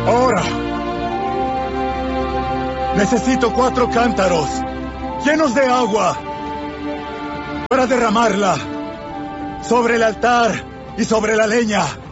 Ahora. Necesito 4 cántaros llenos de agua para derramarla sobre el altar y sobre la leña.